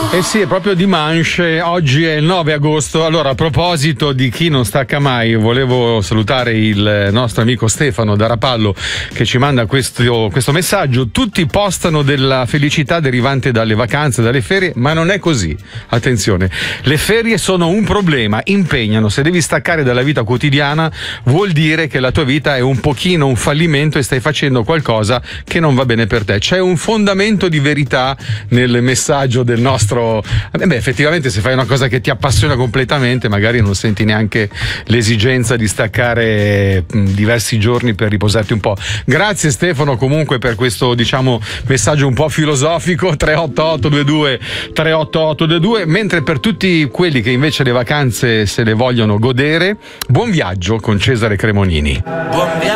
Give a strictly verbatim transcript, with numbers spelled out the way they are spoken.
Eh sì, è proprio dimanche, oggi è il nove agosto. Allora, a proposito di chi non stacca mai, volevo salutare il nostro amico Stefano da Rapallo che ci manda questo, questo messaggio. Tutti postano della felicità derivante dalle vacanze, dalle ferie, ma non è così. Attenzione, le ferie sono un problema, impegnano. Se devi staccare dalla vita quotidiana vuol dire che la tua vita è un pochino un fallimento e stai facendo qualcosa che non va bene per te. C'è un fondamento di verità nel messaggio del nostro. Beh, effettivamente se fai una cosa che ti appassiona completamente magari non senti neanche l'esigenza di staccare diversi giorni per riposarti un po'. Grazie Stefano comunque per questo, diciamo, messaggio un po' filosofico. Tre otto otto due due tre otto otto due due. Mentre per tutti quelli che invece le vacanze se le vogliono godere, buon viaggio con Cesare Cremonini. Buon viaggio.